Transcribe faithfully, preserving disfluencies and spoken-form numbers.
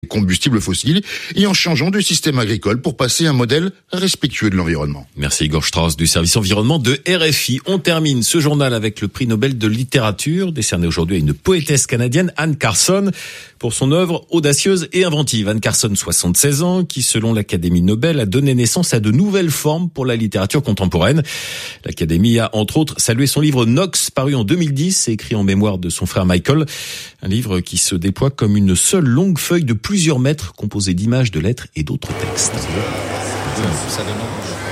combustibles fossiles et en changeant de système agricole pour passer à un modèle respectueux de l'environnement. Merci Igor Strauss du service environnement de R F I. On termine ce journal avec le prix Nobel de littérature décerné aujourd'hui à une poétesse canadienne, Anne Carson, pour son œuvre audacieuse et inventive. Anne Carson, soixante-seize ans, qui selon l'Académie Nobel a donné naissance à de nouvelles formes pour la littérature contemporaine. L'Académie a entre autres salué son livre Nox, paru en deux mille dix et écrit en mémoire de son frère Michael. Un livre qui se déploie comme une seule longue feuille de plusieurs mètres composée d'images, de lettres et d'autres textes. Ça donne